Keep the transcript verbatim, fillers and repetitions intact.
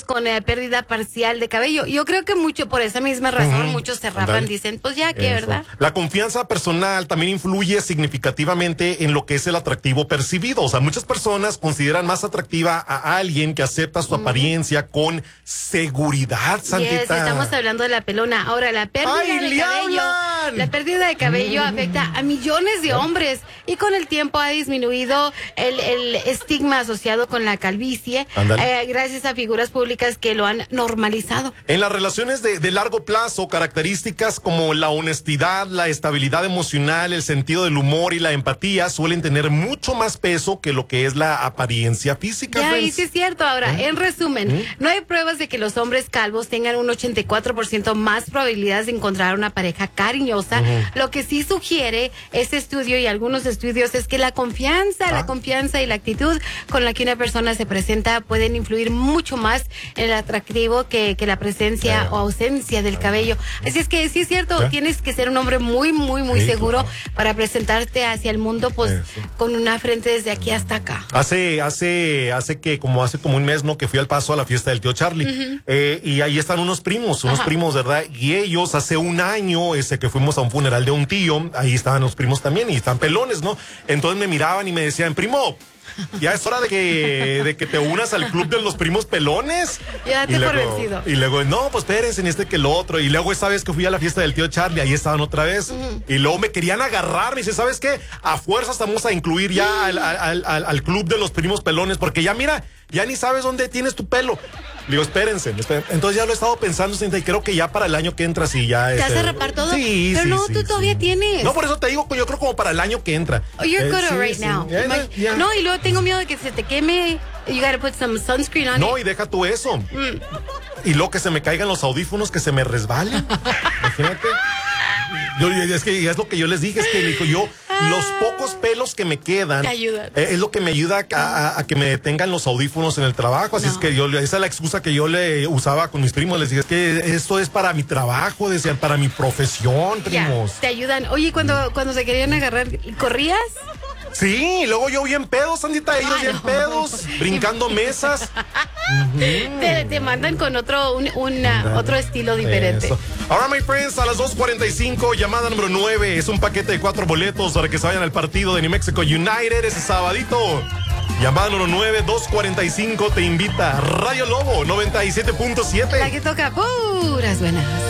con eh, pérdida parcial de cabello. Yo creo que mucho por esa misma razón, uh-huh. muchos se rapan, dicen, pues ya que, ¿verdad? La confianza personal también influye significativamente en lo que es el atractivo percibido. O sea, muchas personas consideran más atractiva a alguien que acepta su uh-huh. apariencia con seguridad, Santita. Yes, estamos hablando de la pelona. Ahora, la pérdida ¡Ay, de cabello, hablan! la pérdida de cabello mm. afecta a millones de hombres y con el tiempo ha disminuido el, el estigma asociado con la calvicie, eh, gracias a figuras públicas que lo han normalizado. En las relaciones de, de largo plazo, características como la honestidad, la estabilidad emocional, el sentido del humor y la empatía suelen tener mucho más peso que lo que es la apariencia física. Ya, y sí es cierto. Ahora, ¿Eh? en resumen, ¿Eh? no hay pruebas de que los hombres calvos tengan un ochenta y cuatro por ciento más probabilidades de encontrar una pareja cariñosa. Uh-huh. Lo que sí sugiere este estudio y algunos estudios es que la confianza, ah. la confianza y la actitud con la que una persona se presenta pueden influir mucho más en el atractivo que, que la presencia uh-huh. o ausencia del cabello. Así es que sí es cierto, ¿Eh? tienes que ser un hombre muy, muy, muy sí, seguro claro. para presentarte hacia el mundo pues Eso. con una frente desde aquí hasta acá. Hace, hace, hace que como hace como un mes, ¿no? Que fui al Paso a la fiesta del tío Charlie. Uh-huh. eh, y ahí están unos primos, unos Ajá. primos, ¿verdad? Y ellos hace un año, ese que fuimos a un funeral de un tío, ahí estaban los primos también y están pelones, ¿no? Entonces me miraban y me decían, primo, ya es hora de que, de que te unas al club de los primos pelones. Ya te por vencido. Y luego, no, pues espérense, ni este que lo otro. Y luego esa vez que fui a la fiesta del tío Charlie, ahí estaban otra vez. Uh-huh. Y luego me querían agarrar. Me dice, ¿sabes qué? A fuerzas vamos a incluir ya uh-huh. al, al, al, al club de los primos pelones, porque ya mira, ya ni sabes dónde tienes tu pelo. Digo, espérense, espérense. Entonces ya lo he estado pensando, y creo que ya para el año que entra, sí, ya ¿Te es. vas a rapar todo? Sí, Pero sí, no, sí, tú sí. todavía tienes. No, por eso te digo, yo creo como para el año que entra. Oh, you're eh, good sí, right sí. now. Yeah, yeah. No, y luego tengo miedo de que se te queme. You gotta put some sunscreen on No, it. y deja tú eso. Mm. Y luego que se me caigan los audífonos, que se me resbalen. Imagínate. Yo, es que es lo que yo les dije, es que dijo yo, los pocos pelos que me quedan ayudan. Eh, es lo que me ayuda a, a, a que me detengan los audífonos en el trabajo. Así no. es que yo, esa es la excusa que yo le usaba con mis primos. Les dije, es que esto es para mi trabajo, decían, para mi profesión, primos. Ya, te ayudan. Oye, cuando, cuando se querían agarrar, ¿corrías? Sí, y luego yo bien pedos, Sandita, ellos ah, bien no. pedos, brincando mesas. uh-huh. te, te mandan con otro un, una, otro estilo diferente. Eso. Ahora, my friends, a las dos cuarenta y cinco, llamada número nueve, es un paquete de cuatro boletos para que se vayan al partido de New Mexico United ese sabadito. Llamada número nueve, dos cuarenta y cinco, te invita Radio Lobo noventa y siete punto siete. La que toca puras buenas.